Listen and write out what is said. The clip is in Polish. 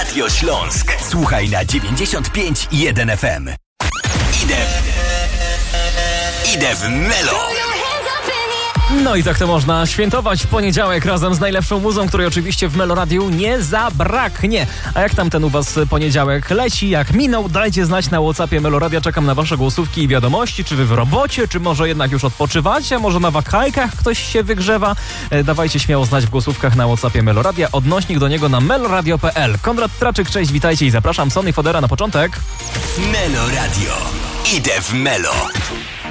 Radio Śląsk. Słuchaj na 95,1 FM. Idę w Melo. No i tak to można świętować poniedziałek razem z najlepszą muzą, której oczywiście w Melo Radiu nie zabraknie. A jak tam ten u was poniedziałek leci, jak minął, dajcie znać na WhatsAppie Melo Radia. Czekam na wasze głosówki i wiadomości, czy wy w robocie, czy może jednak już odpoczywacie, może na wakajkach ktoś się wygrzewa. Dawajcie śmiało znać w głosówkach na WhatsAppie Melo Radia. Odnośnik do niego na meloradio.pl. Konrad Traczyk, cześć, witajcie i zapraszam. Sonny Fodera na początek. Melo Radio. Idę w Melo.